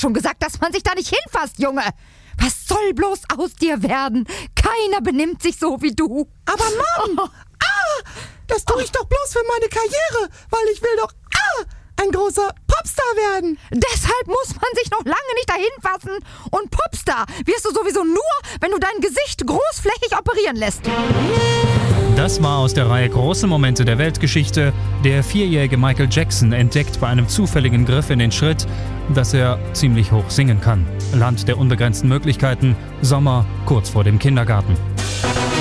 schon gesagt, dass man sich da nicht hinfasst, Junge. Was soll bloß aus dir werden? Keiner benimmt sich so wie du. Aber Mom, das tue ich doch bloß für meine Karriere, weil ich will doch ein großer Popstar werden. Deshalb muss man sich noch lange nicht dahin fassen. Und Popstar wirst du sowieso nur, wenn du dein Gesicht großflächig operieren lässt. Das war aus der Reihe Große Momente der Weltgeschichte. Der 4-jährige Michael Jackson entdeckt bei einem zufälligen Griff in den Schritt, dass er ziemlich hoch singen kann. Land der unbegrenzten Möglichkeiten, Sommer kurz vor dem Kindergarten.